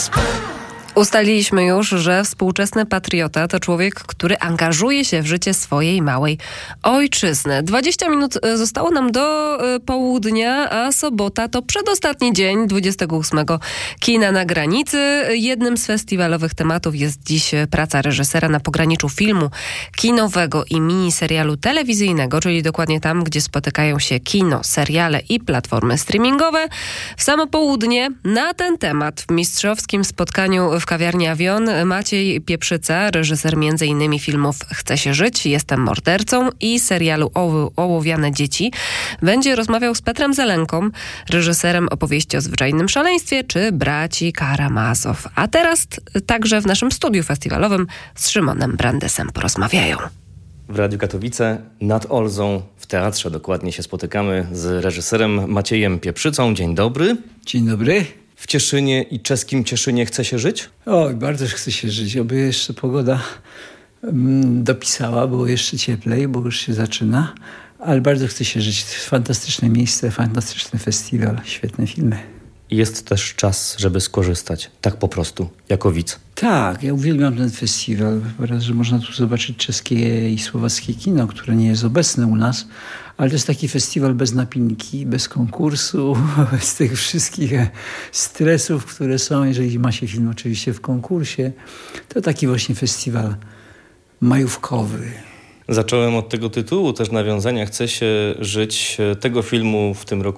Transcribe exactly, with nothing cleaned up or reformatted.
Ustaliliśmy już, że współczesny patriota to człowiek, który angażuje się w życie swojej małej ojczyzny. dwadzieścia minut zostało nam do południa, a sobota to przedostatni dzień dwudziestego ósmego Kina na granicy. Jednym z festiwalowych tematów jest dziś praca reżysera na pograniczu filmu kinowego i miniserialu telewizyjnego, czyli dokładnie tam, gdzie spotykają się kino, seriale i platformy streamingowe. W samo południe na ten temat w mistrzowskim spotkaniu w kawiarni Avion Maciej Pieprzyca, reżyser między innymi filmów Chce się żyć, Jestem mordercą i serialu Oł- Ołowiane dzieci, będzie rozmawiał z Petrem Zelenką, reżyserem opowieści o zwyczajnym szaleństwie czy braci Karamazow. A teraz t- także w naszym studiu festiwalowym z Szymonem Brandesem porozmawiają. W Radiu Katowice nad Olzą w teatrze dokładnie się spotykamy z reżyserem Maciejem Pieprzycą. Dzień dobry. Dzień dobry. W Cieszynie i czeskim Cieszynie chce się żyć? Oj, bardzo chce się żyć. Oby jeszcze pogoda mm, dopisała, było jeszcze cieplej, bo już się zaczyna. Ale bardzo chce się żyć. Fantastyczne miejsce, fantastyczny festiwal, świetne filmy. Jest też czas, żeby skorzystać. Tak po prostu, jako widz. Tak, ja uwielbiam ten festiwal. Raz, że można tu zobaczyć czeskie i słowackie kino, które nie jest obecne u nas, ale to jest taki festiwal bez napinki, bez konkursu, bez tych wszystkich stresów, które są, jeżeli ma się film oczywiście w konkursie. To taki właśnie festiwal majówkowy. Zacząłem od tego tytułu, też nawiązania Chce się żyć tego filmu w tym roku